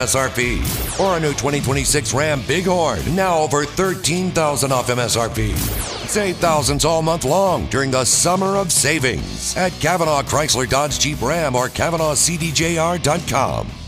MSRP. Or a new 2026 Ram Bighorn, now over $13,000 off MSRP. Save thousands all month long during the Summer of Savings at Cavanaugh Chrysler Dodge Jeep Ram or CavanaughCDJR.com.